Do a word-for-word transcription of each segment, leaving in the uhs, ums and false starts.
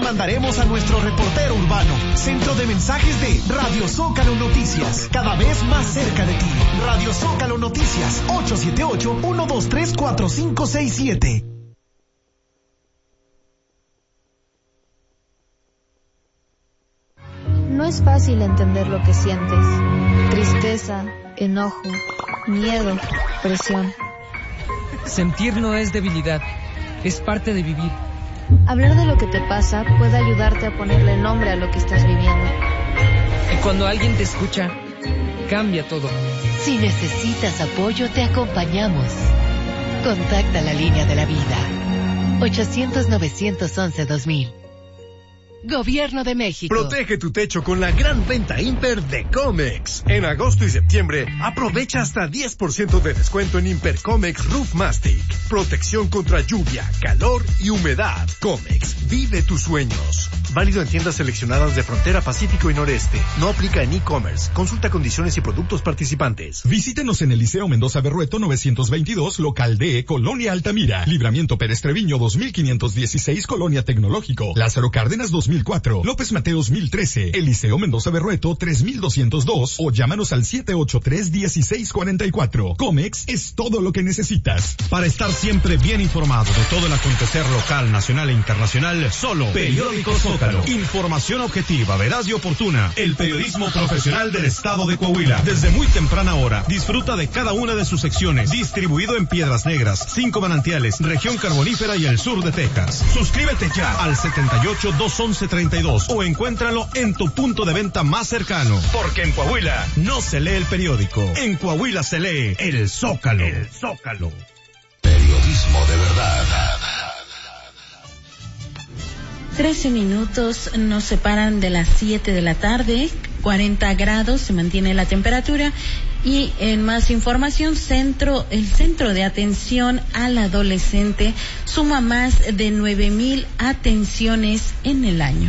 mandaremos a nuestro reportero urbano. Centro de mensajes de Radio Zócalo Noticias, cada vez más cerca de ti. Radio Zócalo Noticias, ocho siete ocho, uno dos tres, cuatro cinco seis siete. No es fácil entender lo que sientes. Tristeza, enojo, miedo, presión. Sentir no es debilidad, es parte de vivir. Hablar de lo que te pasa puede ayudarte a ponerle nombre a lo que estás viviendo. Y cuando alguien te escucha, cambia todo. Si necesitas apoyo, te acompañamos. Contacta la línea de la vida. ochocientos, novecientos once, dos mil. Gobierno de México. Protege tu techo con la gran venta Imper de Comex. En agosto y septiembre, aprovecha hasta diez por ciento de descuento en Imper Comex Roof Mastic. Protección contra lluvia, calor y humedad. Comex, vive tus sueños. Válido en tiendas seleccionadas de Frontera, Pacífico y Noreste. No aplica en e-commerce. Consulta condiciones y productos participantes. Visítenos en el Liceo Mendoza Berrueto novecientos veintidós, local D, Colonia Altamira. Libramiento Pérez Treviño dos mil quinientos dieciséis, Colonia Tecnológico. Lázaro Cárdenas dos mil cuatro, López Mateos mil trece, Eliseo Mendoza Berrueto tres mil doscientos dos o llámanos al siete ocho tres, uno seis cuatro cuatro. Comex es todo lo que necesitas. Para estar siempre bien informado de todo el acontecer local, nacional e internacional, solo Periódico Zócalo. Información objetiva, veraz y oportuna. El periodismo profesional del estado de Coahuila. Desde muy temprana hora, disfruta de cada una de sus secciones. Distribuido en Piedras Negras, Cinco Manantiales, Región Carbonífera y el sur de Texas. Suscríbete ya al setenta y ocho, doscientos once, treinta y dos o encuéntralo en tu punto de venta más cercano. Porque en Coahuila no se lee el periódico. En Coahuila se lee el Zócalo. El Zócalo. Periodismo de verdad. Trece minutos nos separan de las siete de la tarde, cuarenta grados se mantiene la temperatura. Y en más información, centro, el Centro de Atención al Adolescente suma más de nueve mil atenciones en el año.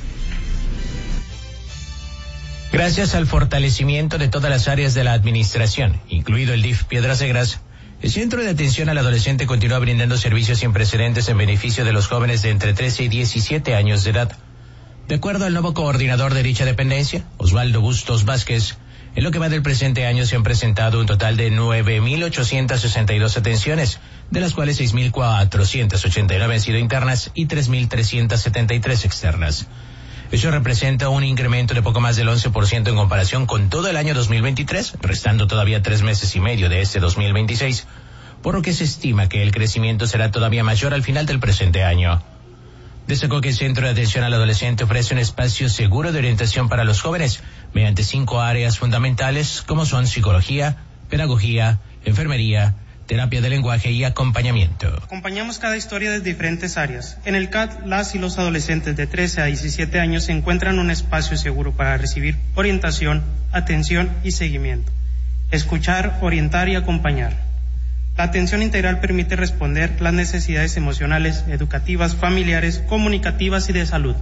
Gracias al fortalecimiento de todas las áreas de la administración, incluido el D I F Piedras Negras, el Centro de Atención al Adolescente continúa brindando servicios sin precedentes en beneficio de los jóvenes de entre trece y diecisiete años de edad. De acuerdo al nuevo coordinador de dicha dependencia, Osvaldo Bustos Vázquez, en lo que va del presente año se han presentado un total de nueve mil ochocientas sesenta y dos atenciones, de las cuales seis mil cuatrocientas ochenta y nueve han sido internas y tres mil trescientas setenta y tres externas. Eso representa un incremento de poco más del once por ciento en comparación con todo el año dos mil veintitrés, restando todavía tres meses y medio de este dos mil veintiséis, por lo que se estima que el crecimiento será todavía mayor al final del presente año. Destacó que el Centro de Atención al Adolescente ofrece un espacio seguro de orientación para los jóvenes mediante cinco áreas fundamentales como son psicología, pedagogía, enfermería, terapia de lenguaje y acompañamiento. Acompañamos cada historia desde diferentes áreas. En el C A T, las y los adolescentes de trece a diecisiete años se encuentran en un espacio seguro para recibir orientación, atención y seguimiento. Escuchar, orientar y acompañar. La atención integral permite responder las necesidades emocionales, educativas, familiares, comunicativas y de salud.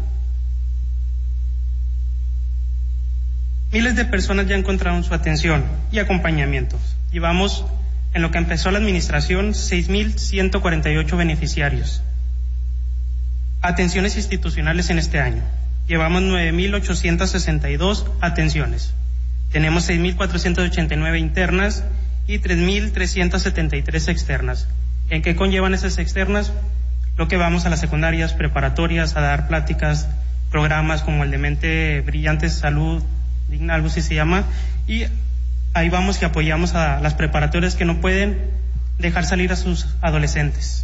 Miles de personas ya encontraron su atención y acompañamiento. Llevamos, en lo que empezó la administración, seis mil ciento cuarenta y ocho beneficiarios. Atenciones institucionales en este año. Llevamos nueve mil ochocientas sesenta y dos atenciones. Tenemos seis mil cuatrocientas ochenta y nueve internas y tres mil trescientas setenta y tres externas. ¿En qué conllevan esas externas? Lo que vamos a las secundarias, preparatorias, a dar pláticas, programas como el de Mente Brillante, Salud Digna, algo así se llama, y ahí vamos y apoyamos a las preparatorias que no pueden dejar salir a sus adolescentes.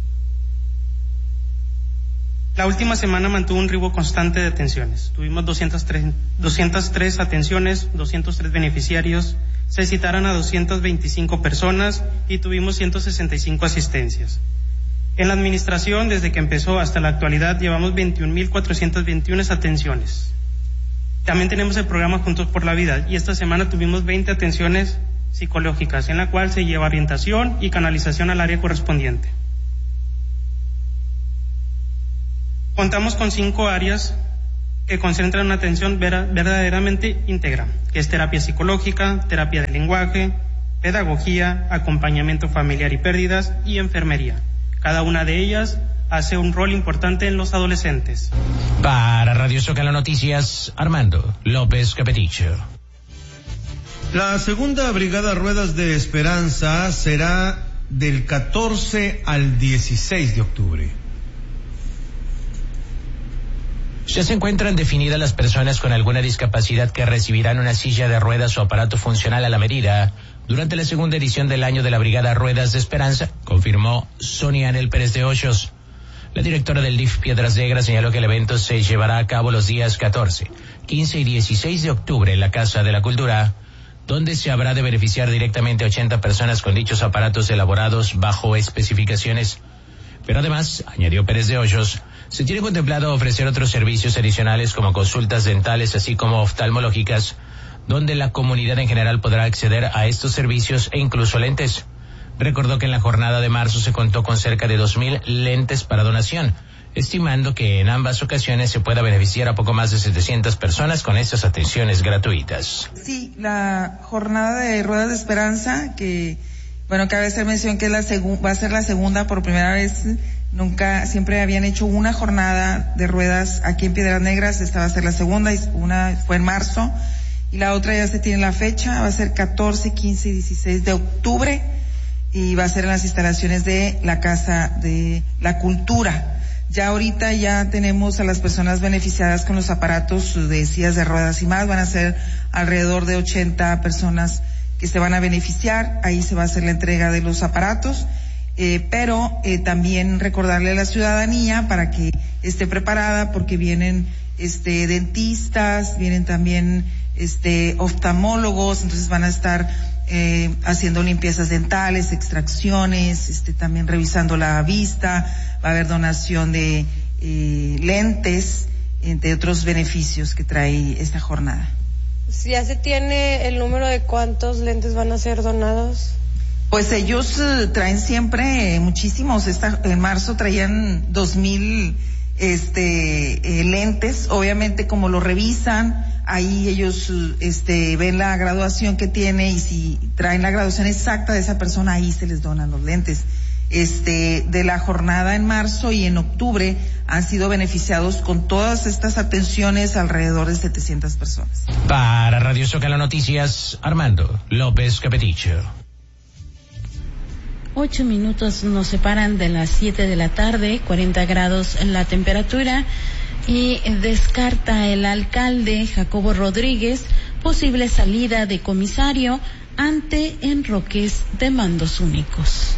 La última semana mantuvo un ritmo constante de atenciones. Tuvimos doscientas tres, doscientas tres atenciones, doscientos tres beneficiarios, se citaron a doscientas veinticinco personas y tuvimos ciento sesenta y cinco asistencias. En la administración, desde que empezó hasta la actualidad, llevamos veintiún mil cuatrocientas veintiuno atenciones. También tenemos el programa Juntos por la Vida y esta semana tuvimos veinte atenciones psicológicas, en la cual se lleva orientación y canalización al área correspondiente. Contamos con cinco áreas que concentran una atención vera, verdaderamente íntegra, que es terapia psicológica, terapia de lenguaje, pedagogía, acompañamiento familiar y pérdidas y enfermería. Cada una de ellas hace un rol importante en los adolescentes. Para Radio Zócalo Noticias, Armando López Capeticho. La segunda Brigada Ruedas de Esperanza será del catorce al dieciséis de octubre. Ya se encuentran definidas las personas con alguna discapacidad que recibirán una silla de ruedas o aparato funcional a la medida durante la segunda edición del año de la Brigada Ruedas de Esperanza, confirmó Sonia Anel Pérez de Hoyos. La directora del D I F Piedras Negras señaló que el evento se llevará a cabo los días catorce, quince y dieciséis de octubre en la Casa de la Cultura, donde se habrá de beneficiar directamente a ochenta personas con dichos aparatos elaborados bajo especificaciones. Pero además, añadió Pérez de Hoyos, se tiene contemplado ofrecer otros servicios adicionales como consultas dentales así como oftalmológicas, donde la comunidad en general podrá acceder a estos servicios e incluso lentes. Recordó que en la jornada de marzo se contó con cerca de dos mil lentes para donación, estimando que en ambas ocasiones se pueda beneficiar a poco más de setecientas personas con estas atenciones gratuitas. Sí, la jornada de Ruedas de Esperanza, que, bueno, cabe hacer mención que es la segu- va a ser la segunda por primera vez. Nunca, siempre habían hecho una jornada de ruedas aquí en Piedras Negras, esta va a ser la segunda, y una fue en marzo, y la otra ya se tiene la fecha, va a ser catorce, quince y dieciséis de octubre, y va a ser en las instalaciones de la Casa de la Cultura. Ya ahorita ya tenemos a las personas beneficiadas con los aparatos de sillas de ruedas y más, van a ser alrededor de ochenta personas que se van a beneficiar, ahí se va a hacer la entrega de los aparatos. Eh, pero eh, también recordarle a la ciudadanía para que esté preparada, porque vienen este dentistas, vienen también este oftalmólogos, entonces van a estar eh, haciendo limpiezas dentales, extracciones, este también revisando la vista, va a haber donación de eh, lentes, entre otros beneficios que trae esta jornada. ¿Ya se tiene el número de cuántos lentes van a ser donados? Pues ellos eh, traen siempre eh, muchísimos. Esta, en marzo traían dos mil este, eh, lentes. Obviamente, como lo revisan, ahí ellos este, ven la graduación que tiene, y si traen la graduación exacta de esa persona, ahí se les donan los lentes. Este, de la jornada en marzo y en octubre han sido beneficiados con todas estas atenciones alrededor de setecientas personas. Para Radio Zócalo Noticias, Armando López Capeticho. Ocho minutos nos separan de las siete de la tarde, cuarenta grados en la temperatura, y descarta el alcalde Jacobo Rodríguez posible salida de comisario ante enroques de mandos únicos.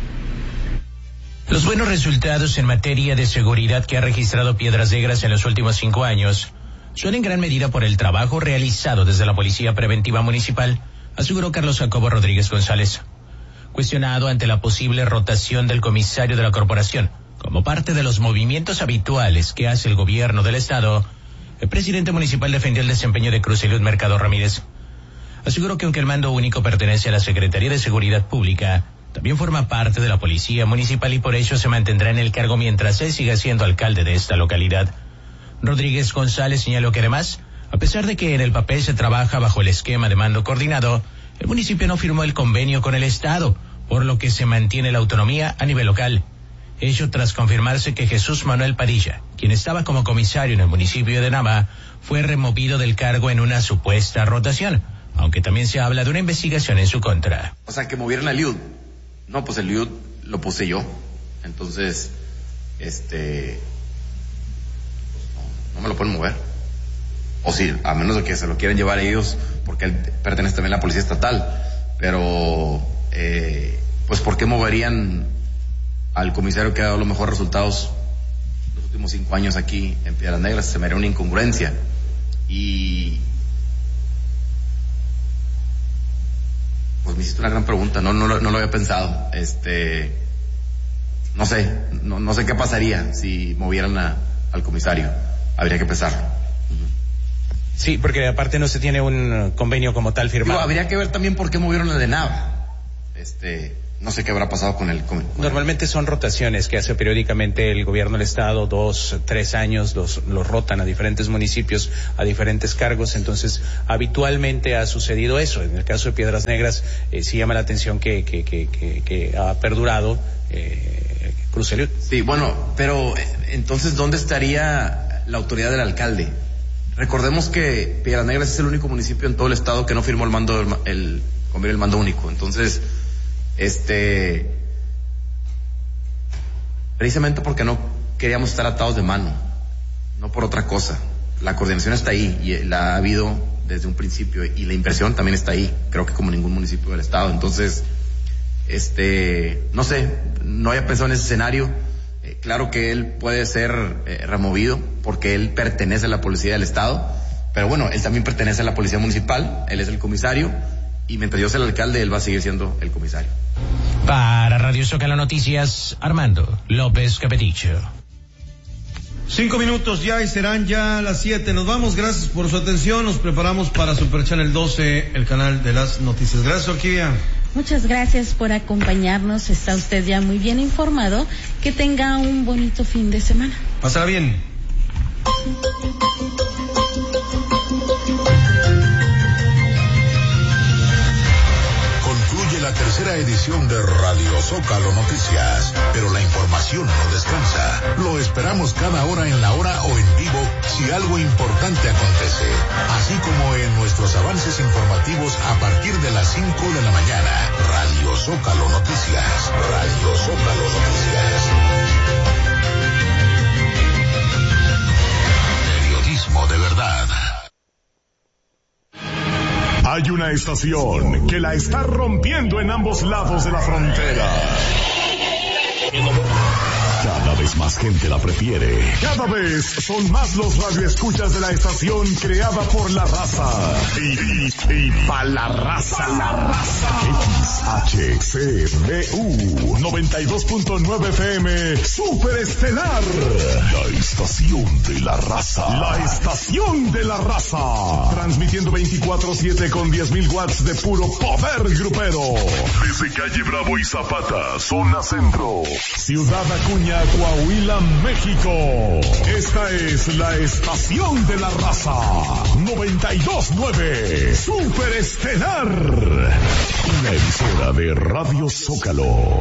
Los buenos resultados en materia de seguridad que ha registrado Piedras Negras en los últimos cinco años son en gran medida por el trabajo realizado desde la Policía Preventiva Municipal, aseguró Carlos Jacobo Rodríguez González. Cuestionado ante la posible rotación del comisario de la corporación como parte de los movimientos habituales que hace el gobierno del estado, el presidente municipal defendió el desempeño de Cruz y Luz Mercado Ramírez. Aseguró que aunque el mando único pertenece a la Secretaría de Seguridad Pública, también forma parte de la Policía Municipal y por ello se mantendrá en el cargo mientras él siga siendo alcalde de esta localidad. Rodríguez González señaló que además, a pesar de que en el papel se trabaja bajo el esquema de mando coordinado, el municipio no firmó el convenio con el Estado, por lo que se mantiene la autonomía a nivel local. Ello tras confirmarse que Jesús Manuel Padilla, quien estaba como comisario en el municipio de Nava, fue removido del cargo en una supuesta rotación, aunque también se habla de una investigación en su contra. O sea, que movieran al L I U D. No, pues el L I U D lo puse yo. Entonces, este... no, no me lo pueden mover. O sí, a menos de que se lo quieran llevar ellos, porque él pertenece también a la Policía Estatal. Pero, eh, pues, ¿por qué moverían al comisario que ha dado los mejores resultados los últimos cinco años aquí en Piedras Negras? Se me haría una incongruencia. Y... pues me hiciste una gran pregunta, no, no, no lo había pensado. Este, no sé, no, no sé qué pasaría si movieran a, al comisario. Habría que pensarlo. Sí, porque aparte no se tiene un convenio como tal firmado. Digo, habría que ver también por qué movieron el de Nava. Este, no sé qué habrá pasado con el... Con, con Normalmente son rotaciones que hace periódicamente el gobierno del estado, dos, tres años, los, los rotan a diferentes municipios, a diferentes cargos, entonces habitualmente ha sucedido eso. En el caso de Piedras Negras, eh, sí llama la atención que, que, que, que, que ha perdurado, eh, Cruz Salud. Sí, bueno, pero entonces, ¿dónde estaría la autoridad del alcalde? Recordemos que Piedras Negras es el único municipio en todo el estado que no firmó el mando, el, el convenio del mando único. Entonces, este, precisamente porque no queríamos estar atados de mano, no por otra cosa. La coordinación está ahí y la ha habido desde un principio y la inversión también está ahí, creo que como ningún municipio del estado. Entonces, este, no sé, no había pensado en ese escenario. Eh, claro que él puede ser eh, removido porque él pertenece a la policía del estado, pero bueno, él también pertenece a la policía municipal, él es el comisario y mientras yo sea el alcalde, él va a seguir siendo el comisario. Para Radio Zócalo Noticias, Armando López Capeticho. Cinco minutos ya y serán ya las siete. Nos vamos, gracias por su atención. Nos preparamos para Super Channel doce, el canal de las noticias. Gracias, Orquídea. Muchas gracias por acompañarnos. Está usted ya muy bien informado. Que tenga un bonito fin de semana. Pásala bien. Concluye la tercera edición de Radio Zócalo Noticias, pero la información no descansa. Lo esperamos cada hora en la hora o en vivo si algo importante acontece, así como en nuestros avances informativos a partir de las cinco de la mañana. Radio Zócalo Noticias. Radio Zócalo Noticias. Periodismo de verdad. Hay una estación que la está rompiendo en ambos lados de la frontera. Cada vez más gente la prefiere. Cada vez son más los radioescuchas de la estación creada por la raza. Y, y, y pa' la raza. La raza. X H C B U noventa y dos punto nueve F M Super Estelar. La estación de la raza. La estación de la raza. Transmitiendo veinticuatro siete con diez mil watts de puro poder grupero. Desde calle Bravo y Zapata, zona centro. Ciudad Acuña, Coahuila, México. Esta es la estación de la raza. noventa y dos punto nueve Super Estelar. Una emisora de Radio Zócalo.